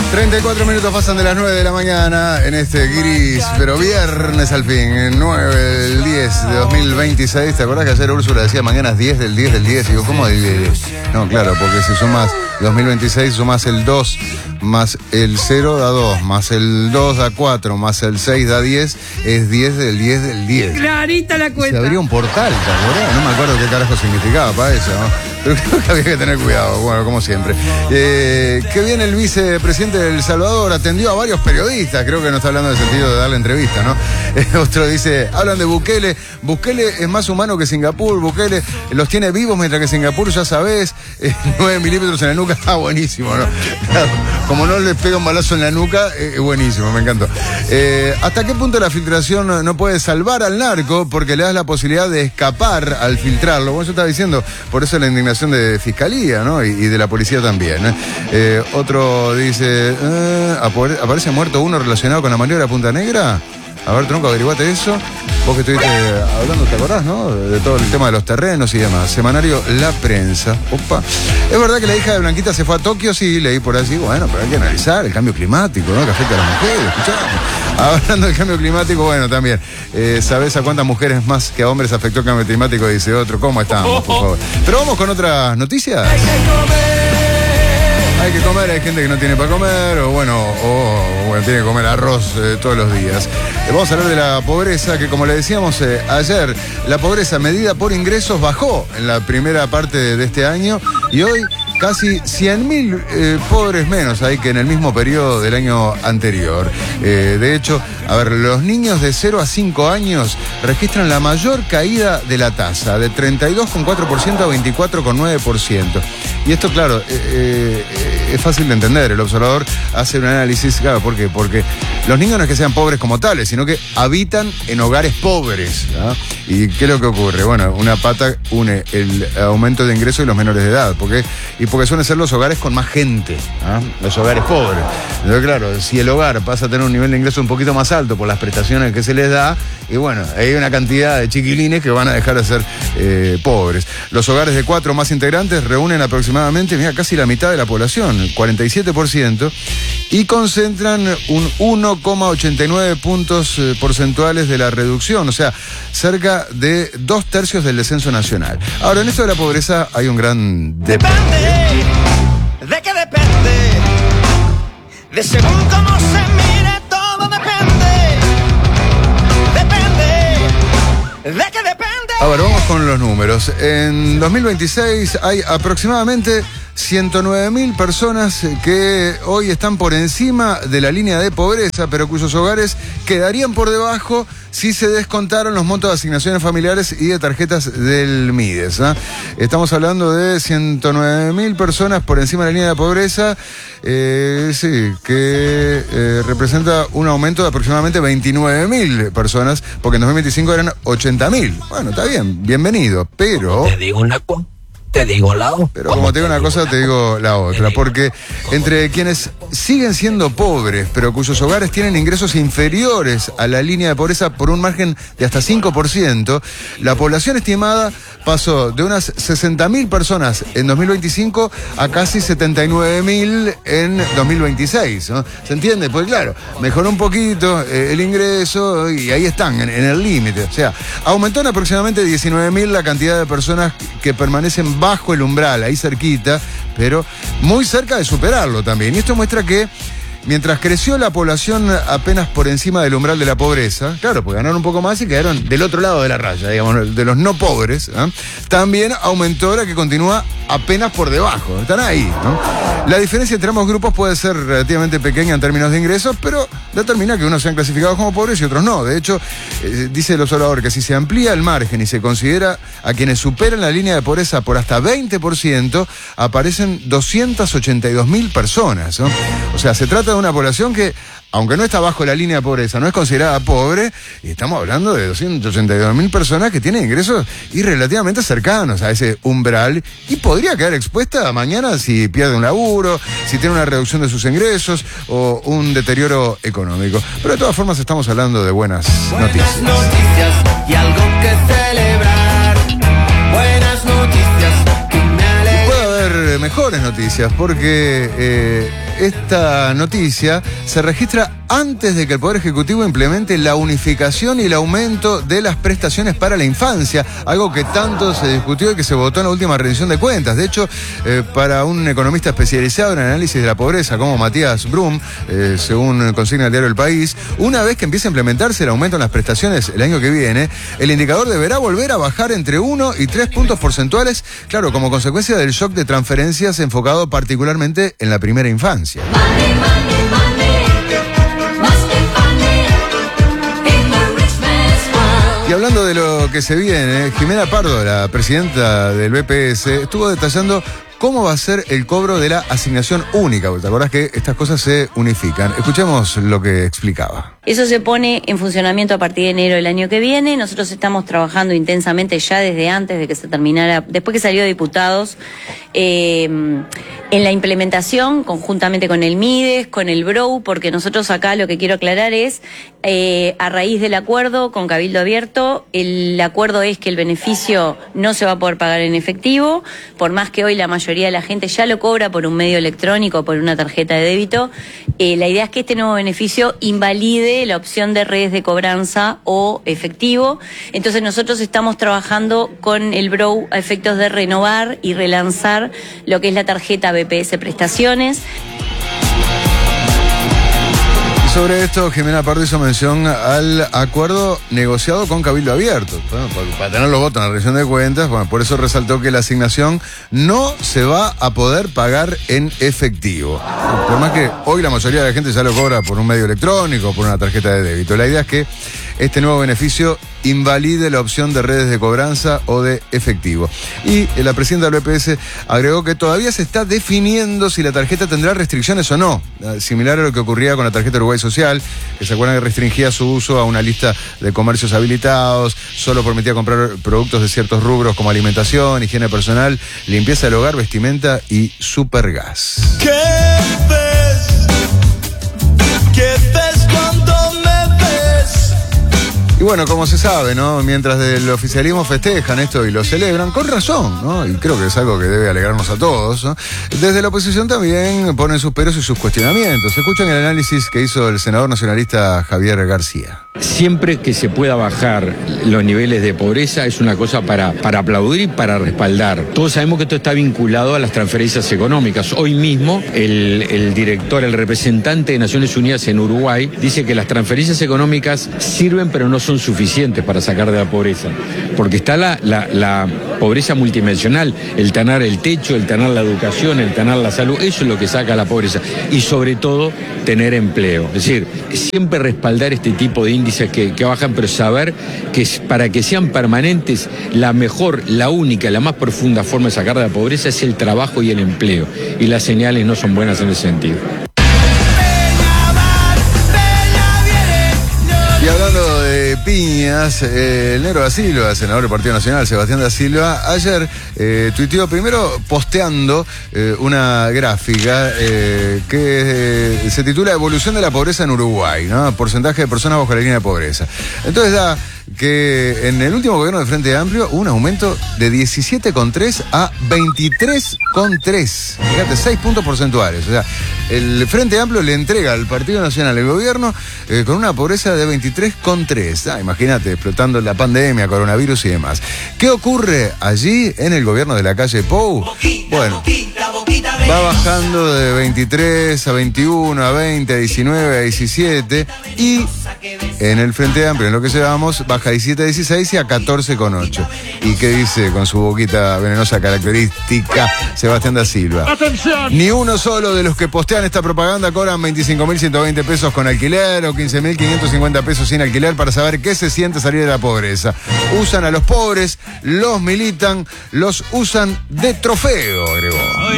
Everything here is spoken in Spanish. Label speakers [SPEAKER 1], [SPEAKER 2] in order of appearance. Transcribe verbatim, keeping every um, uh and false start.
[SPEAKER 1] treinta y cuatro minutos pasan de las nueve de la mañana en este gris, pero viernes al fin, nueve del diez de dos mil veintiséis. ¿Te acordás que ayer Úrsula decía mañana es diez del diez del diez? Y digo, ¿cómo divide? No, claro, porque si sumas dos mil veintiséis, sumas el dos más el cero da dos, más el dos da cuatro, más el seis da diez, es diez del diez del diez.
[SPEAKER 2] Clarita la cuenta.
[SPEAKER 1] Se abría un portal, ¿te acordás? No me acuerdo qué carajo significaba para eso, ¿no? Pero creo que había que tener cuidado, bueno, como siempre. Eh, qué bien el vicepresidente de El Salvador atendió a varios periodistas, creo que no está hablando en el sentido de darle entrevista, ¿no? Eh, otro dice, hablan de Bukele, Bukele es más humano que Singapur, Bukele los tiene vivos mientras que Singapur, ya sabés, eh, nueve milímetros en la nuca, ah, buenísimo, ¿no? Claro, como no les pega un balazo en la nuca, es eh, buenísimo, me encantó. Eh, ¿Hasta qué punto la filtración no, no puede salvar al narco porque le das la posibilidad de escapar al filtrarlo? Bueno, yo estaba diciendo, por eso la indignación de Fiscalía, ¿no? Y, y de la policía también, ¿eh? Eh, otro dice, eh, ¿aparece muerto uno relacionado con la maniobra de Punta Negra? A ver, tronco, averiguate eso. Vos que estuviste hablando, ¿te acordás, no? De todo el tema de los terrenos y demás. Semanario La Prensa. Opa. ¿Es verdad que la hija de Blanquita se fue a Tokio? Sí, leí por así. Bueno, pero hay que analizar el cambio climático, ¿no? Que afecta a las mujeres, escuchá. Hablando del cambio climático, bueno, también. Eh, ¿Sabés a cuántas mujeres más que a hombres afectó el cambio climático? Dice otro. ¿Cómo estamos, por favor? Pero vamos con otras noticias. Hay que comer. Hay que comer, hay gente que no tiene para comer, o bueno, o bueno, tiene que comer arroz eh, todos los días. Eh, vamos a hablar de la pobreza, que como le decíamos eh, ayer, la pobreza medida por ingresos bajó en la primera parte de, de este año y hoy casi cien mil eh, pobres menos hay que en el mismo periodo del año anterior. Eh, de hecho, a ver, los niños de cero a cinco años registran la mayor caída de la tasa, de treinta y dos coma cuatro por ciento a veinticuatro coma nueve por ciento. Y esto, claro, eh, eh, es fácil de entender. El observador hace un análisis, claro, ¿por qué? Porque los niños no es que sean pobres como tales, sino que habitan en hogares pobres, ¿no? ¿Y qué es lo que ocurre? Bueno, una pata une el aumento de ingresos y los menores de edad, porque y porque suelen ser los hogares con más gente, ¿no? Los hogares pobres. Entonces, claro, si el hogar pasa a tener un nivel de ingreso un poquito más alto por las prestaciones que se les da, y bueno, hay una cantidad de chiquilines que van a dejar de ser eh, pobres. Los hogares de cuatro más integrantes reúnen aproximadamente, mira, casi la mitad de la población, cuarenta y siete por ciento, y concentran un uno coma ochenta y nueve puntos eh, porcentuales de la reducción, o sea, cerca de dos tercios del descenso nacional. Ahora, en esto de la pobreza hay un gran depende.
[SPEAKER 3] Depende, ¿de qué depende? De según cómo se mire, todo depende. Depende, ¿de qué depende?
[SPEAKER 1] A ver, vamos con los números. En dos mil veintiséis hay aproximadamente ciento nueve mil personas que hoy están por encima de la línea de pobreza, pero cuyos hogares quedarían por debajo si se descontaron los montos de asignaciones familiares y de tarjetas del Mides, ¿eh? Estamos hablando de ciento nueve mil personas por encima de la línea de pobreza, eh, sí, que eh, representa un aumento de aproximadamente veintinueve mil personas, porque en dos mil veinticinco eran ochenta mil. Bueno, está bien, bienvenido, pero...
[SPEAKER 2] Te digo una cosa. Te digo la otra.
[SPEAKER 1] Pero como te digo una cosa, te digo la otra. Porque entre quienes siguen siendo pobres, pero cuyos hogares tienen ingresos inferiores a la línea de pobreza por un margen de hasta cinco por ciento, la población estimada pasó de unas sesenta mil personas en dos mil veinticinco a casi setenta y nueve mil en dos mil veintiséis, ¿no? ¿Se entiende? Pues claro, mejoró un poquito eh, el ingreso y ahí están, en, en el límite. O sea, aumentó en aproximadamente diecinueve mil la cantidad de personas que permanecen bajo el umbral, ahí cerquita, pero muy cerca de superarlo también. Y esto muestra que mientras creció la población apenas por encima del umbral de la pobreza, claro, pues ganaron un poco más y quedaron del otro lado de la raya, digamos, de los no pobres, ¿eh? También aumentó la que continúa apenas por debajo, están ahí, ¿no? La diferencia entre ambos grupos puede ser relativamente pequeña en términos de ingresos, pero determina que unos sean clasificados como pobres y otros no. De hecho, eh, dice el observador que si se amplía el margen y se considera a quienes superan la línea de pobreza por hasta veinte por ciento, aparecen doscientas ochenta y dos mil personas, ¿no? O sea, se trata de una población que, aunque no está bajo la línea de pobreza, no es considerada pobre, y estamos hablando de doscientas ochenta y dos mil personas que tienen ingresos y relativamente cercanos a ese umbral y podría quedar expuesta mañana si pierde un laburo, si tiene una reducción de sus ingresos o un deterioro económico. Pero de todas formas estamos hablando de buenas noticias.
[SPEAKER 3] Buenas noticias y algo que celebrar. Buenas noticias que me alegran.
[SPEAKER 1] Puede haber mejores noticias porque... Eh, esta noticia se registra antes de que el Poder Ejecutivo implemente la unificación y el aumento de las prestaciones para la infancia, algo que tanto se discutió y que se votó en la última rendición de cuentas. De hecho, eh, para un economista especializado en análisis de la pobreza como Matías Brum, eh, según consigna el diario El País, una vez que empiece a implementarse el aumento en las prestaciones el año que viene, el indicador deberá volver a bajar entre uno y tres puntos porcentuales, claro, como consecuencia del shock de transferencias enfocado particularmente en la primera infancia.
[SPEAKER 4] Money, money, money.
[SPEAKER 1] Y hablando de lo que se viene, Jimena Pardo, la presidenta del B P S, estuvo detallando cómo va a ser el cobro de la asignación única. ¿Te acordás que estas cosas se unifican? Escuchemos lo que explicaba.
[SPEAKER 5] Eso se pone en funcionamiento a partir de enero del año que viene. Nosotros estamos trabajando intensamente ya desde antes de que se terminara, después que salió de diputados, eh, en la implementación, conjuntamente con el MIDES, con el BROU, porque nosotros acá lo que quiero aclarar es, eh, a raíz del acuerdo con Cabildo Abierto, el acuerdo es que el beneficio no se va a poder pagar en efectivo, por más que hoy la mayoría de la gente ya lo cobra por un medio electrónico, por una tarjeta de débito. Eh, la idea es que este nuevo beneficio invalide la opción de redes de cobranza o efectivo. Entonces nosotros estamos trabajando con el BROU a efectos de renovar y relanzar lo que es la tarjeta B P S Prestaciones.
[SPEAKER 1] Sobre esto, Jimena Pardo hizo mención al acuerdo negociado con Cabildo Abierto. Bueno, para tener los votos en la rendición de cuentas, bueno, por eso resaltó que la asignación no se va a poder pagar en efectivo. Por más que hoy la mayoría de la gente ya lo cobra por un medio electrónico, por una tarjeta de débito. La idea es que este nuevo beneficio invalide la opción de redes de cobranza o de efectivo. Y la presidenta del B P S agregó que todavía se está definiendo si la tarjeta tendrá restricciones o no, similar a lo que ocurría con la tarjeta Uruguay Social, que se acuerdan que restringía su uso a una lista de comercios habilitados, solo permitía comprar productos de ciertos rubros como alimentación, higiene personal, limpieza del hogar, vestimenta y supergas.
[SPEAKER 3] ¿Qué ves? ¿Qué ves cuando me ves?
[SPEAKER 1] Y bueno, como se sabe, ¿no? Mientras del oficialismo festejan esto y lo celebran, con razón, ¿no? Y creo que es algo que debe alegrarnos a todos, ¿no? Desde la oposición también ponen sus peros y sus cuestionamientos. Escuchan el análisis que hizo el senador nacionalista Javier García.
[SPEAKER 6] Siempre que se pueda bajar los niveles de pobreza es una cosa para, para aplaudir y para respaldar. Todos sabemos que esto está vinculado a las transferencias económicas. Hoy mismo el, el director, el representante de Naciones Unidas en Uruguay dice que las transferencias económicas sirven pero no son suficientes para sacar de la pobreza. Porque está la, la, la pobreza multidimensional, el tener el techo, el tener la educación, el tener la salud, eso es lo que saca la pobreza. Y sobre todo tener empleo. Es decir, siempre respaldar este tipo de índices que, que bajan, pero saber que para que sean permanentes, la mejor, la única, la más profunda forma de sacar de la pobreza es el trabajo y el empleo. Y las señales no son buenas en ese sentido.
[SPEAKER 1] Y hablando de piñas, eh, el negro da Silva, senador del Partido Nacional, Sebastián da Silva, ayer eh, tuiteó primero posteando eh, una gráfica eh, que eh, se titula Evolución de la pobreza en Uruguay, ¿no? Porcentaje de personas bajo la línea de pobreza. Entonces da que en el último gobierno del Frente Amplio hubo un aumento de diecisiete coma tres a veintitrés coma tres. Fíjate, seis puntos porcentuales. O sea, el Frente Amplio le entrega al Partido Nacional el gobierno eh, con una pobreza de veintitrés coma tres. Ah, imagínate, explotando la pandemia, coronavirus y demás. ¿Qué ocurre allí en el gobierno de la calle Pou? Bueno, va bajando de veintitrés a veintiuno, a veinte, a diecinueve, a diecisiete. Y en el Frente Amplio, en lo que llevamos, baja a diecisiete a dieciséis y a catorce coma ocho. ¿Y qué dice con su boquita venenosa característica Sebastián da Silva? ¡Atención! Ni uno solo de los que postean esta propaganda cobran veinticinco mil ciento veinte pesos con alquiler o quince mil quinientos cincuenta pesos sin alquiler para saber qué se siente salir de la pobreza. Usan a los pobres, los militan, los usan de trofeo, agregó.